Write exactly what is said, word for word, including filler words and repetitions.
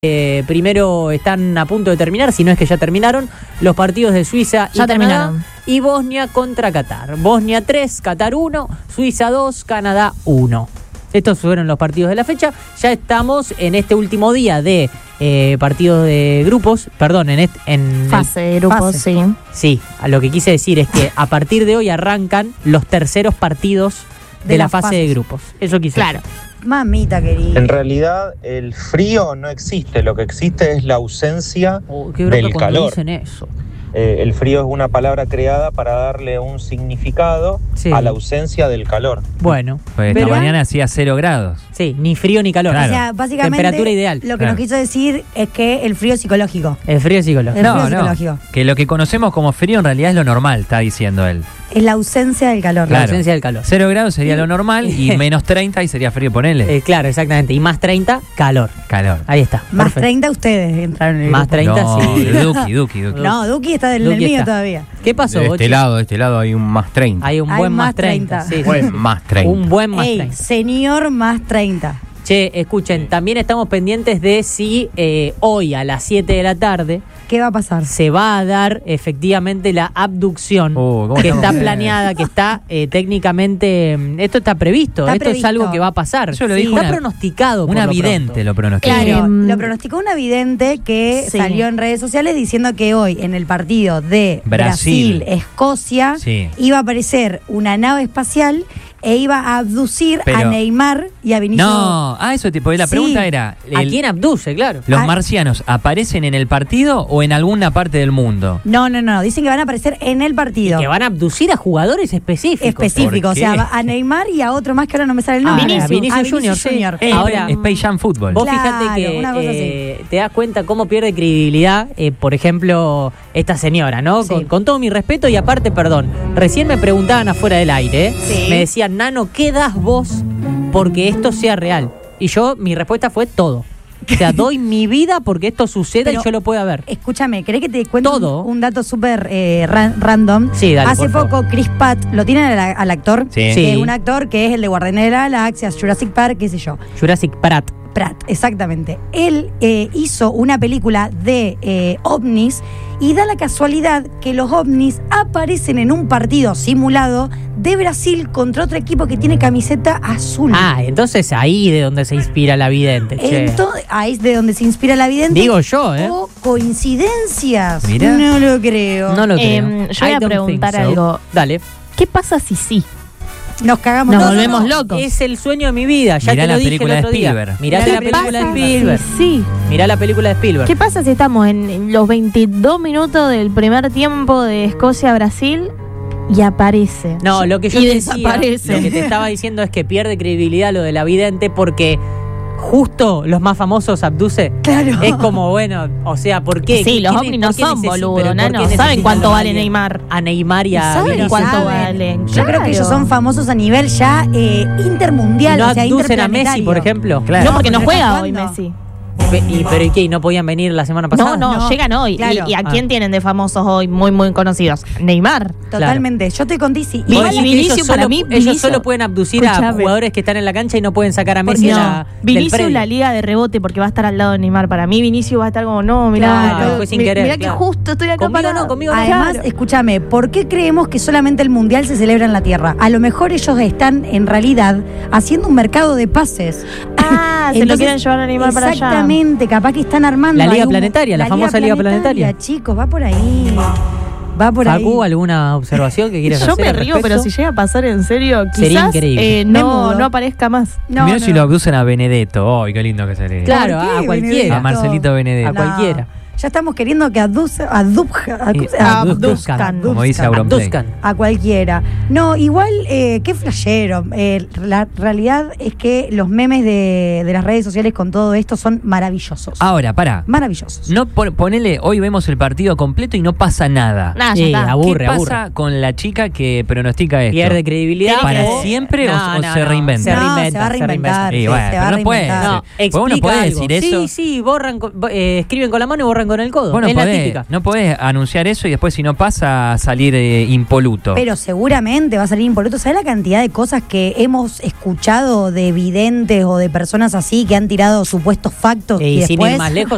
Eh, primero están a punto de terminar, si no es que ya terminaron, los partidos de Suiza y ya Canadá terminaron. Y Bosnia contra Qatar. Bosnia tres, Qatar uno, Suiza dos, Canadá uno. Estos fueron los partidos de la fecha. Ya estamos en este último día de eh, partidos de grupos, perdón, en, este, en fase de grupos, fase. sí. Sí, a lo que quise decir es que a partir de hoy arrancan los terceros partidos de, de la fase fases. de grupos. Eso quise Claro. decir. Mamita querida. En realidad el frío no existe, lo que existe es la ausencia oh, qué del cuando calor. Dicen eso. Eh, el frío es una palabra creada para darle un significado sí. a la ausencia del calor. Bueno, pues esta mañana hacía cero grados. Sí, ni frío ni calor. Claro. O sea, básicamente temperatura ideal. Lo que claro. nos quiso decir es que el frío es psicológico. El frío es psicológico. El no, frío es no, psicológico. que lo que conocemos como frío en realidad es lo normal, está diciendo él. Es la ausencia del calor. La Claro. ausencia del calor. Cero grados sería lo normal y menos treinta y sería frío, ponele. Eh, claro, exactamente. Y más treinta, calor. Calor. Ahí está. Más perfecto. treinta ustedes entraron en el Más grupo. treinta, no, sí. Duki, Duki, Duki. No, Duki está del, Duki del mío está. todavía. ¿Qué pasó, De Bochi? este lado, de este lado hay un más treinta. Hay un Hay buen más más treinta. treinta. Sí, Buen sí. más treinta. Un buen más Ey, treinta. señor más treinta. Che, escuchen, también estamos pendientes de si eh, hoy a las siete de la tarde ¿Qué va a pasar? se va a dar efectivamente la abducción Uh, ¿cómo que estamos? está planeada, que está eh, técnicamente... Esto está previsto, Está esto previsto. es algo que va a pasar. Eso lo Sí. dijo Está una- pronosticado. por Una lo vidente pronto. lo pronosticó. Claro, Em, lo pronosticó una vidente que sí. salió en redes sociales diciendo que hoy en el partido de Brasil. Brasil-Escocia Sí. iba a aparecer una nave espacial e iba a abducir Pero- a Neymar y a Vinicius. No, ah, eso tipo, la Sí. pregunta era, ¿A el- quién abduce? Claro. ¿los Ah. marcianos aparecen en el partido o en alguna parte del mundo? No, no, no, dicen que van a aparecer en el partido. Que van a abducir a jugadores específicos. Específico, ¿Por o sea, qué? a Neymar y a otro más que ahora no me sale el Ah, nombre. Vinicius. Vinicius A Junior, sí. Junior. Eh, Ahora, Ahora- Space Jam Fútbol. Vos Claro, fíjate que una cosa eh, te das cuenta cómo pierde credibilidad, eh, por ejemplo, esta señora, ¿no? Sí. Con, con todo mi respeto y aparte, perdón, recién me preguntaban afuera del aire, ¿eh? Sí. Me decían, Nano, ¿qué das vos porque esto sea real? Y yo, mi respuesta fue todo. O sea, doy mi vida porque esto suceda Pero- y yo lo pueda ver. Escúchame, ¿querés que te cuente Todo. un, un dato súper eh, ran- random? Sí, dale, Hace por poco Chris Pratt, ¿lo tienen al, al actor? Sí. Sí. Eh, un actor que es el de Guardianes de la Galaxia, Jurassic Park, qué sé yo. Jurassic Pratt. Pratt, exactamente. Él eh, hizo una película de eh, ovnis y da la casualidad que los ovnis aparecen en un partido simulado de Brasil contra otro equipo que tiene camiseta azul. Ah, entonces ahí de donde se inspira la vidente, che. Entonces, ahí es de donde se inspira la vidente. Digo yo, ¿eh? O coincidencias. Mirá. No lo creo. No lo creo. Em, yo voy I a don't preguntar think so. algo. Dale. ¿Qué pasa si sí? Nos cagamos Nos todos. volvemos No, no. locos. Es el sueño de mi vida, ya Mirá te lo la dije película el de otro día. Spielberg. Mirá ¿Qué la película de pasa? Spielberg. Sí. Mirá la película de Spielberg. ¿Qué pasa si estamos en los veintidós minutos del primer tiempo de Escocia-Brasil y aparece? No, lo que yo y te decía, desaparece. lo que te estaba diciendo es que pierde credibilidad lo de la vidente porque justo los más famosos abduce. Claro. Es como, bueno, o sea, ¿por qué? Sí, los ¿Quién- ovnis por no qué son necesi- boludos, pero por nano. qué Saben necesitan cuánto a vale alguien? Neymar. A Neymar y a ¿Saben Vinicius. cuánto saben. valen? Yo creo Claro. que ellos son famosos a nivel ya eh, intermundial, ¿No o sea, abducen a Messi, interplanetario. por ejemplo? Claro. No, porque no pero juega ¿está hoy jugando? Messi. Pe- ¿Y, pero ¿y qué? ¿Y no podían venir la semana pasada? No, no, No, llegan hoy. claro. ¿Y, y a quién Ah. tienen de famosos hoy muy, muy conocidos? Neymar. Totalmente. Yo estoy con Tizi. Vi- Vos Igual decís que Vinicius, ellos para solo, mí, ellos Vinicius- solo pueden abducir a Escuchame. jugadores que están en la cancha y no pueden sacar a ¿Por Messi qué de no? la, del Vinicius predio. la liga de rebote porque va a estar al lado de Neymar. Para mí Vinicius va a estar como, no, mirá, Claro, no, fue sin mi- querer, mirá claro. que justo estoy acá Conmigo parado. no, conmigo no. Además, Claro. escúchame, ¿por qué creemos que solamente el Mundial se celebra en la Tierra? A lo mejor ellos están, en realidad, haciendo un mercado de pases. Ah, se lo Entonces, quieren llevar a Neymar para allá. Exactamente, capaz que están armando. La Liga ahí un- Planetaria, la famosa Liga Planetaria. Chicos, va por ahí. Va por Facu, ahí. ¿alguna observación que quieras Yo hacer? me al río, respecto? pero si llega a pasar en serio, Sería quizás increíble. eh, Me no, mudo. no aparezca más. No, Mirá no. si lo abducen a Benedetto. ¡Ay, qué lindo que sería! Claro, ¿Por qué, a cualquiera. Benedetto? A Marcelito Benedetto. A cualquiera. Ya estamos queriendo que abduce, abduzca, Y- a, abduzcan. Como dice Auronplay. Abduzcan. a cualquiera. No, igual, eh, qué flashero. Eh, la realidad es que los memes de, de las redes sociales con todo esto son maravillosos. Ahora, pará. Maravillosos. No pon- ponele, hoy vemos el partido completo y no pasa nada. Nah, ya Sí, está. aburre, ¿Qué aburre. pasa con la chica que pronostica esto? ¿Pierde credibilidad? ¿Para o- siempre o- o se reinventa? Se No, reinventa, se va a reinventar. Sí, se- bueno, se va pero a no puede reinventar. No, ser. Pues explica vos no podés algo. decir eso. Sí, sí, borran, con- eh, escriben con la mano y borran con el codo. Vos no es la podés, típica. no podés anunciar eso y después si no pasa salir eh, impoluto. Pero seguramente va a salir impoluto. ¿Sabes la cantidad de cosas que hemos escuchado de videntes o de personas así que han tirado supuestos factos Y y sin después ir más lejos,